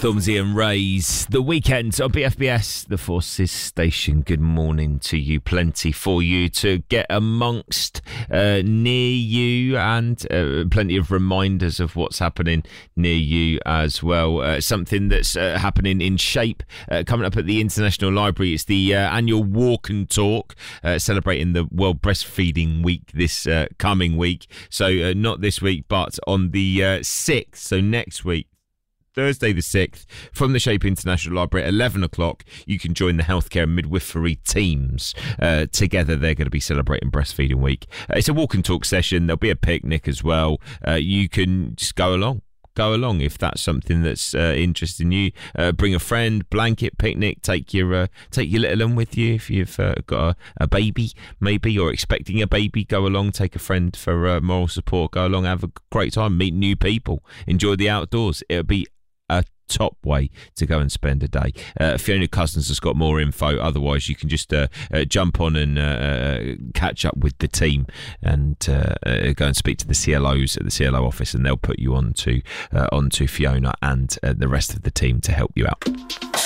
Stormzy and Rays. The weekend on BFBS, the Forces Station. Good morning to you. Plenty for you to get amongst near you, and plenty of reminders of what's happening near you as well. Something that's happening in Shape coming up at the International Library. It's the annual Walk and Talk, celebrating the World Breastfeeding Week this coming week. So not this week, but on the 6th, so next week. Thursday the 6th, from the Shape International Library at 11 o'clock, you can join the healthcare and midwifery teams. Together, they're going to be celebrating Breastfeeding Week. It's a walk and talk session. There'll be a picnic as well. You can just go along if that's something that's interesting you. Bring a friend, blanket, picnic, take your little one with you. If you've got a baby, maybe you're expecting a baby, go along, take a friend for moral support, go along, have a great time, meet new people, enjoy the outdoors. It'll be a top way to go and spend a day. Fiona Cousins has got more info. Otherwise, you can just jump on and catch up with the team and go and speak to the CLOs at the CLO office, and they'll put you onto Fiona and the rest of the team to help you out.